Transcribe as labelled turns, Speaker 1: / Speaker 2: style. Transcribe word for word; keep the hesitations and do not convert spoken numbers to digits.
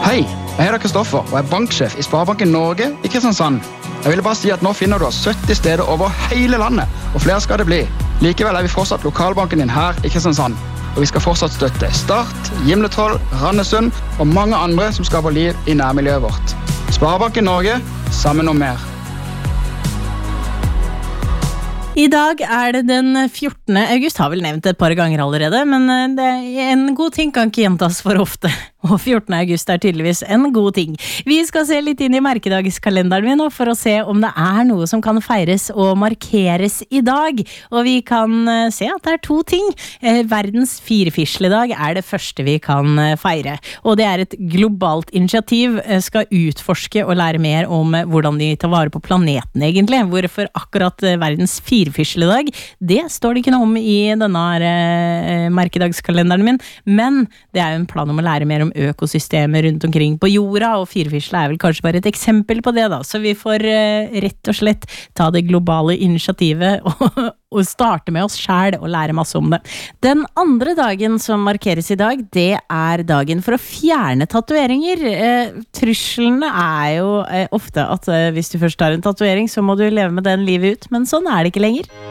Speaker 1: Hei, jeg heter Kristoffer og er banksjef i Sparebanken Norge i Kristiansand. Jeg ville bare si at nå finner du oss sytti steder over hele landet, og flere skal det bli. Likevel er vi fortsatt lokalbanken din her i Kristiansand. Og vi skal fortsatt støtte Start, Gimletroll, Randesund og mange andre som skaper liv i nærmiljøet vårt. Sparebanken Norge, sammen om mer.
Speaker 2: I dag er det den fjortende august, har vel nevnt et par ganger allerede, men det er en god ting kan ikke gjentas for ofte, og fjortende august er tydeligvis en god ting. Vi skal se litt inn i merkedagskalenderen min nå for å se om det er noe som kan feires og markeres i dag, og vi kan se at det er to ting. Verdens firfisledag er det første vi kan feire, og det er et globalt initiativ, skal utforske og lære mer om hvordan de tar vare på planeten egentlig, hvorfor akkurat verdens firfisledag, det står det ikke noe om i denne uh, merkedagskalenderen min, men det er jo en plan om å lære mer om økosystemer rundt omkring på jorda, og firfisle er vel kanskje bare et eksempel på det da, så vi får uh, rett og slett ta det globale initiativet og, og starte med oss selv og lære masse om det. Den andre dagen som markeres i dag, det er dagen for å fjerne tatoveringer. Uh, truslene er jo uh, ofte at uh, hvis du først har en tatovering, så må du leve med den livet ut, men sånn er det ikke lenger.